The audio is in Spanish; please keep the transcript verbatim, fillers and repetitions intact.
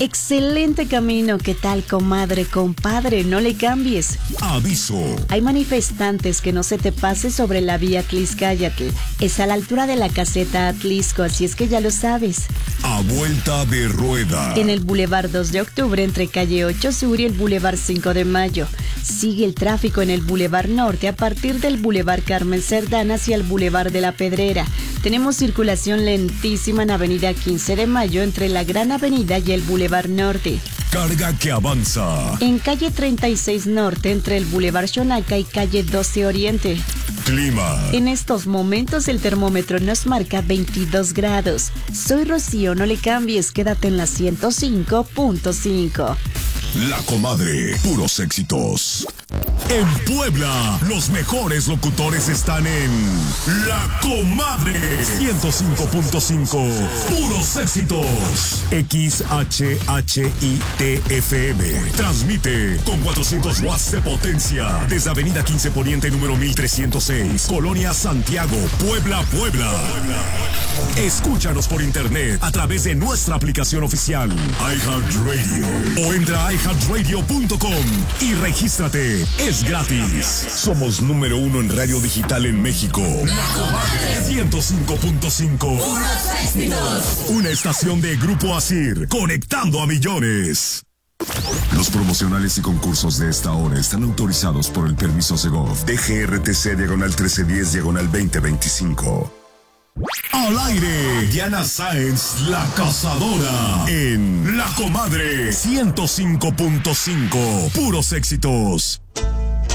Excelente camino, ¿qué tal, comadre, compadre? No le cambies. Aviso. Hay manifestantes, que no se te pase sobre la vía Tliscayatl. Es a la altura de la caseta Atlisco, así es que ya lo sabes. A vuelta de rueda. En el Boulevard dos de octubre, entre calle ocho Sur y el Boulevard cinco de mayo. Sigue el tráfico en el Boulevard Norte a partir del Boulevard Carmen Cerdán hacia el Boulevard de la Pedrera. Tenemos circulación lentísima en Avenida quince de mayo entre la Gran Avenida y el Boulevard Norte. Carga que avanza. En calle treinta y seis Norte entre el Boulevard Xonaca y calle doce Oriente. Clima. En estos momentos el termómetro nos marca veintidós grados. Soy Rocío, no le cambies, quédate en la ciento cinco punto cinco. La Comadre, puros éxitos. En Puebla, los mejores locutores están en La Comadre ciento cinco punto cinco. Puros éxitos. X H H I T F M. Transmite con cuatrocientos watts de potencia desde Avenida quince Poniente número mil trescientos seis, Colonia Santiago, Puebla, Puebla. Escúchanos por internet a través de nuestra aplicación oficial iHeartRadio o entra a i heart radio punto com y regístrate. Es gratis. Somos número uno en radio digital en México. La Comadre ciento cinco punto cinco. Una estación de Grupo Asir, conectando a millones. Los promocionales y concursos de esta hora están autorizados por el permiso Segov D G R T C diagonal trece diez diagonal veinte veinticinco. Al aire, Diana Sáenz, la cazadora, en La Comadre ciento cinco punto cinco. Puros éxitos.